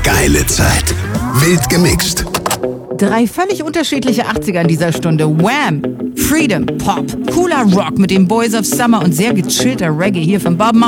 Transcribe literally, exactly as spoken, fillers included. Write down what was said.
Geile Zeit. Wild gemixt. Drei völlig unterschiedliche achtziger in dieser Stunde. Wham! Freedom, Pop, cooler Rock mit den Boys of Summer und sehr gechillter Reggae hier von Bob Marley.